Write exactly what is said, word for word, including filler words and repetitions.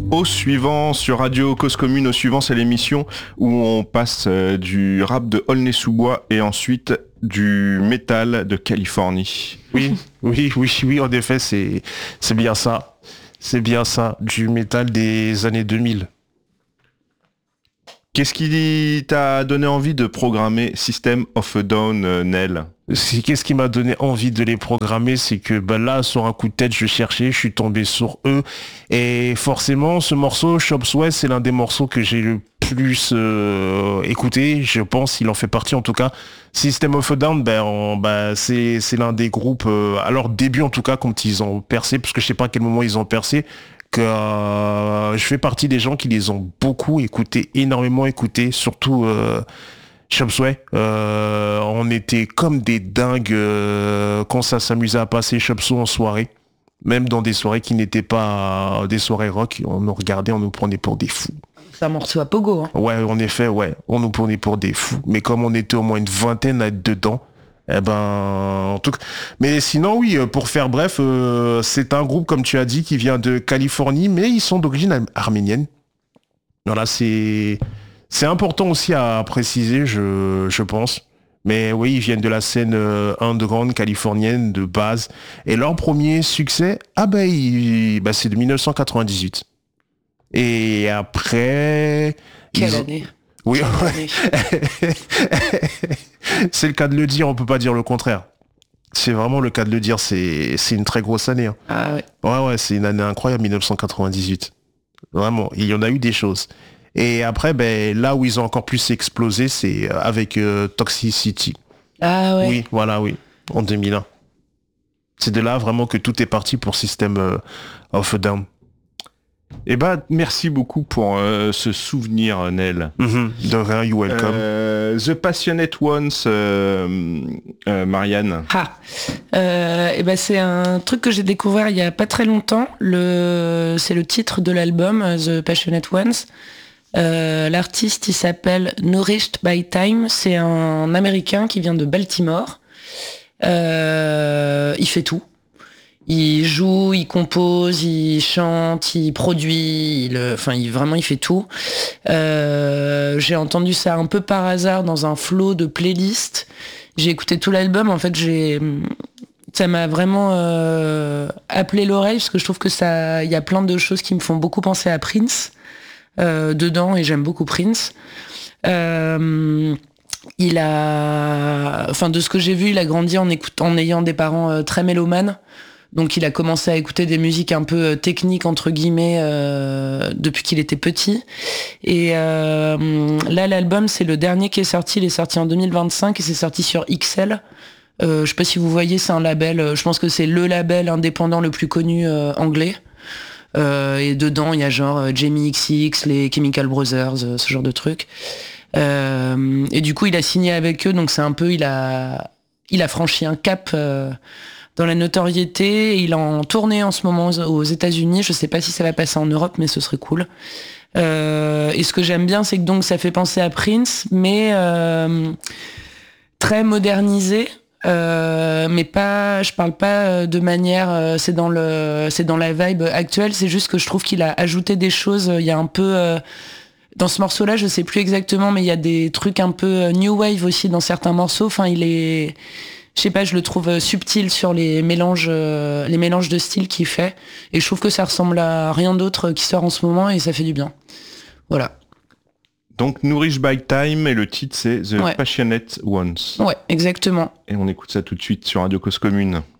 Au suivant sur Radio Cause Commune, au suivant c'est l'émission où on passe euh, du rap de Aulnay-sous-Bois et ensuite du métal de Californie. Oui, oui, oui, oui, en effet, c'est, c'est bien ça. C'est bien ça, du métal des années deux mille. Qu'est-ce qui t'a donné envie de programmer System of a Down, euh, Nel ? C'est, qu'est-ce qui m'a donné envie de les programmer, c'est que bah, là, sur un coup de tête, je cherchais, je suis tombé sur eux. Et forcément, ce morceau, Shops West, c'est l'un des morceaux que j'ai le plus euh, écouté. Je pense qu'il en fait partie en tout cas. System of a Down, ben, on, ben, c'est, c'est l'un des groupes, euh, à leur début en tout cas, quand ils ont percé, parce que je sais pas à quel moment ils ont percé, que euh, je fais partie des gens qui les ont beaucoup écoutés, énormément écoutés, surtout euh, Chopsway. Euh, on était comme des dingues euh, quand ça s'amusait à passer Chopso en soirée, même dans des soirées qui n'étaient pas euh, des soirées rock. On nous regardait, on nous prenait pour des fous. C'est un morceau à pogo. Hein. Ouais, en effet, ouais, on nous prenait pour des fous. Mais comme on était au moins une vingtaine à être dedans, eh ben, en tout cas. Mais sinon, oui, pour faire bref, euh, c'est un groupe, comme tu as dit, qui vient de Californie, mais ils sont d'origine ar- arménienne. Voilà, c'est, c'est important aussi à préciser, je, je pense. Mais oui, ils viennent de la scène euh, underground californienne de base. Et leur premier succès, ah ben, il- bah, c'est de dix-neuf cent quatre-vingt-dix-huit. Et après... Quelle ils ont- année? Oui, Quelle ouais. année. C'est le cas de le dire, on peut pas dire le contraire. C'est vraiment le cas de le dire, c'est, c'est une très grosse année. Hein. Ah ouais. Ouais, ouais, c'est une année incroyable, dix-neuf cent quatre-vingt-dix-huit. Vraiment, il y en a eu des choses. Et après, ben, là où ils ont encore plus explosé, c'est avec euh, Toxicity. Ah ouais. Oui, voilà, oui, en deux mille un. C'est de là vraiment que tout est parti pour System euh, of a Down. Eh ben, merci beaucoup pour euh, ce souvenir, Nel. Mm-hmm. De rien, you welcome. Euh, The Passionate Ones, euh, euh, Marianne. Ah, euh, et ben c'est un truc que j'ai découvert il y a pas très longtemps. Le, c'est le titre de l'album The Passionate Ones. Euh, l'artiste il s'appelle Nourished by Time. C'est un Américain qui vient de Baltimore. Euh, il fait tout. Il joue, il compose, il chante, il produit, il, enfin il, vraiment il fait tout. Euh, j'ai entendu ça un peu par hasard dans un flot de playlists. J'ai écouté tout l'album, en fait j'ai, ça m'a vraiment euh, appelé l'oreille parce que je trouve que ça, il y a plein de choses qui me font beaucoup penser à Prince euh, dedans et j'aime beaucoup Prince. Euh, il a, enfin de ce que j'ai vu, il a grandi en écoutant, en ayant des parents euh, très mélomanes. Donc il a commencé à écouter des musiques un peu techniques entre guillemets euh, depuis qu'il était petit. Et euh, là l'album c'est le dernier qui est sorti, il est sorti en deux mille vingt-cinq et c'est sorti sur X L. Euh, je sais pas si vous voyez, c'est un label, je pense que c'est le label indépendant le plus connu euh, anglais. Euh, et dedans il y a genre euh, Jamie X X, les Chemical Brothers, euh, ce genre de trucs. Euh, et du coup il a signé avec eux, donc c'est un peu, il a, il a franchi un cap. Euh, dans la notoriété, il est en tournée en ce moment aux États-Unis. Je sais pas si ça va passer en Europe, mais ce serait cool. Euh, et ce que j'aime bien, c'est que donc ça fait penser à Prince, mais euh, très modernisé. Euh, mais pas, je parle pas de manière, euh, c'est dans le, c'est dans la vibe actuelle. C'est juste que je trouve qu'il a ajouté des choses. Il y a un peu euh, dans ce morceau-là, je sais plus exactement, mais il y a des trucs un peu new wave aussi dans certains morceaux. Enfin, il est je sais pas, je le trouve subtil sur les mélanges, euh, les mélanges de styles qu'il fait. Et je trouve que ça ressemble à rien d'autre qui sort en ce moment et ça fait du bien. Voilà. Donc Nourished by Time et le titre c'est The Ouais. Passionate Ones. Ouais, exactement. Et on écoute ça tout de suite sur Radio Cause Commune.